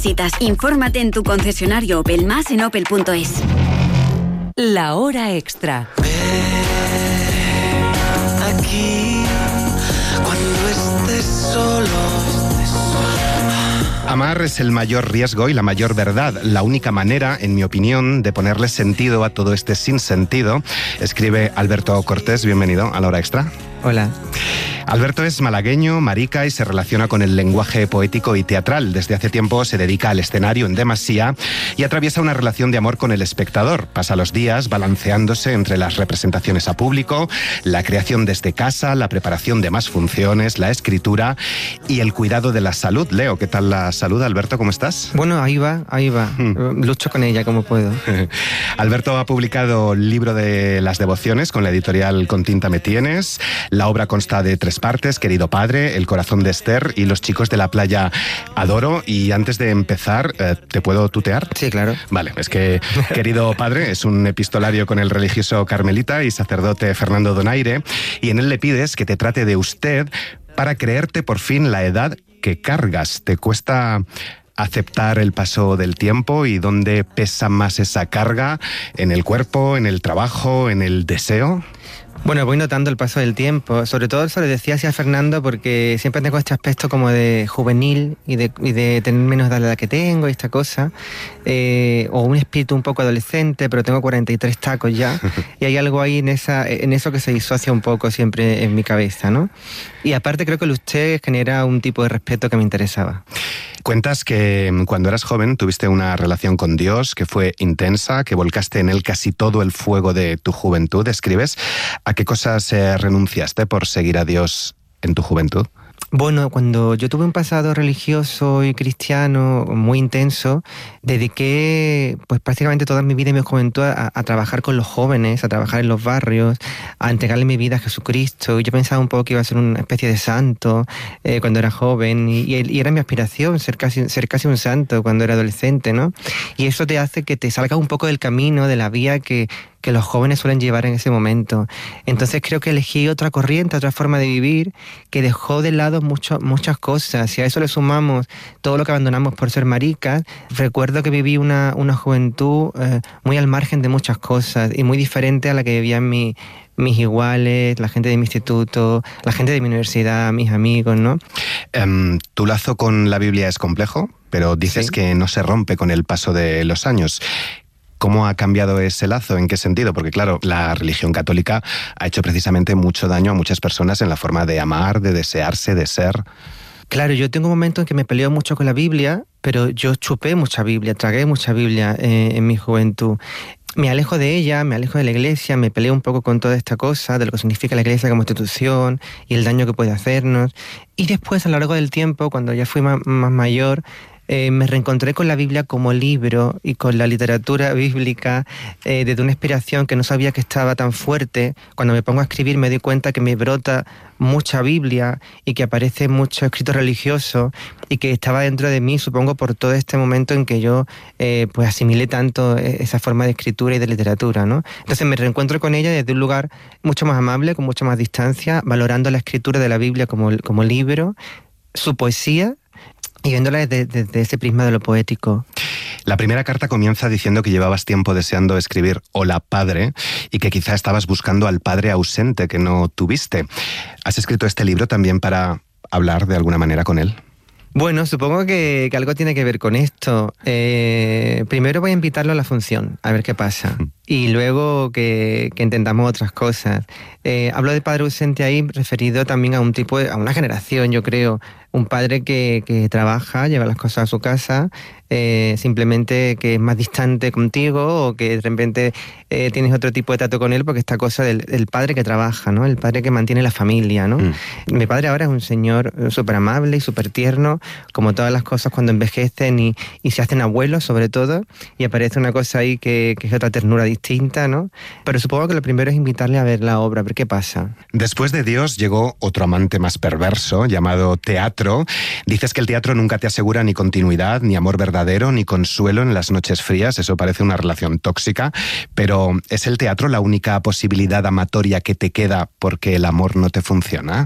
Citas. Infórmate en tu concesionario Opel, más en opel.es. La hora extra. Aquí, cuando estés solo. Amar es el mayor riesgo y la mayor verdad. La única manera, en mi opinión, de ponerle sentido a todo este sinsentido, escribe Alberto Cortés. Bienvenido a La Hora Extra. Hola. Alberto es malagueño, marica y se relaciona con el lenguaje poético y teatral. Desde hace tiempo se dedica al escenario en demasía y atraviesa una relación de amor con el espectador. Pasa los días balanceándose entre las representaciones a público, la creación desde casa, la preparación de más funciones, la escritura y el cuidado de la salud. Leo, ¿qué tal la salud, Alberto? ¿Cómo estás? Bueno, ahí va. Lucho con ella como puedo. Alberto ha publicado el libro de las devociones con la editorial Con Tinta Me Tienes. La obra consta de 3 partes: Querido Padre, El Corazón de Esther y Los Chicos de la Playa Adoro. Y antes de empezar, ¿te puedo tutear? Sí, claro. Vale, es que Querido Padre es un epistolario con el religioso carmelita y sacerdote Fernando Donaire, y en él le pides que te trate de usted para creerte por fin la edad que cargas. ¿Te cuesta aceptar el paso del tiempo y dónde pesa más esa carga? ¿En el cuerpo, en el trabajo, en el deseo? Bueno, voy notando el paso del tiempo. Sobre todo se lo decía así a Fernando porque siempre tengo este aspecto como de juvenil y de tener menos de la edad que tengo y esta cosa. O un espíritu un poco adolescente, pero tengo 43 tacos ya. Y hay algo ahí en eso que se disocia un poco siempre en mi cabeza, ¿no? Y aparte creo que usted genera un tipo de respeto que me interesaba. Cuentas que cuando eras joven tuviste una relación con Dios que fue intensa, que volcaste en él casi todo el fuego de tu juventud. ¿Escribes a qué cosas renunciaste por seguir a Dios en tu juventud? Bueno, cuando yo tuve un pasado religioso y cristiano muy intenso, dediqué pues prácticamente toda mi vida y mi juventud a trabajar con los jóvenes, a trabajar en los barrios, a entregarle mi vida a Jesucristo. Y yo pensaba un poco que iba a ser una especie de santo cuando era joven y era mi aspiración ser casi un santo cuando era adolescente, ¿no? Y eso te hace que te salgas un poco del camino, de la vía que los jóvenes suelen llevar en ese momento. Entonces creo que elegí otra corriente, otra forma de vivir que dejó de lado muchas cosas. Si a eso le sumamos todo lo que abandonamos por ser maricas, recuerdo que viví una juventud muy al margen de muchas cosas y muy diferente a la que vivían mis iguales, la gente de mi instituto, la gente de mi universidad, mis amigos, ¿no? Tu lazo con la Biblia es complejo, pero dices Sí. que no se rompe con el paso de los años. ¿Cómo ha cambiado ese lazo? ¿En qué sentido? Porque claro, la religión católica ha hecho precisamente mucho daño a muchas personas en la forma de amar, de desearse, de ser. Claro, yo tengo un momento en que me peleo mucho con la Biblia, pero yo chupé mucha Biblia, tragué mucha Biblia en mi juventud. Me alejo de ella, me alejo de la iglesia, me peleo un poco con toda esta cosa de lo que significa la iglesia como institución y el daño que puede hacernos. Y después, a lo largo del tiempo, cuando ya fui más mayor, me reencontré con la Biblia como libro y con la literatura bíblica desde una inspiración que no sabía que estaba tan fuerte. Cuando me pongo a escribir me doy cuenta que me brota mucha Biblia y que aparece mucho escrito religioso y que estaba dentro de mí, supongo, por todo este momento en que yo pues asimilé tanto esa forma de escritura y de literatura, ¿no? Entonces me reencuentro con ella desde un lugar mucho más amable, con mucha más distancia, valorando la escritura de la Biblia como libro, su poesía, y viéndola desde ese prisma de lo poético. La primera carta comienza diciendo que llevabas tiempo deseando escribir Hola Padre y que quizá estabas buscando al padre ausente que no tuviste. ¿Has escrito este libro también para hablar de alguna manera con él? Bueno, supongo que algo tiene que ver con esto. Primero voy a invitarlo a la función, a ver qué pasa. Y luego que entendamos otras cosas. Hablo de padre ausente ahí referido también a a una generación, yo creo. Un padre que trabaja, lleva las cosas a su casa, simplemente que es más distante contigo o que de repente tienes otro tipo de trato con él, porque esta cosa del padre que trabaja, ¿no? El padre que mantiene la familia, ¿no? Mi padre ahora es un señor súper amable y súper tierno, como todas las cosas cuando envejecen y se hacen abuelos sobre todo, y aparece una cosa ahí que es otra ternura distinta, ¿no? Pero supongo que lo primero es invitarle a ver la obra, a ver qué pasa. Después de Dios llegó otro amante más perverso llamado teatro. Dices que el teatro nunca te asegura ni continuidad, ni amor verdadero, ni consuelo en las noches frías. Eso parece una relación tóxica, pero ¿es el teatro la única posibilidad amatoria que te queda porque el amor no te funciona?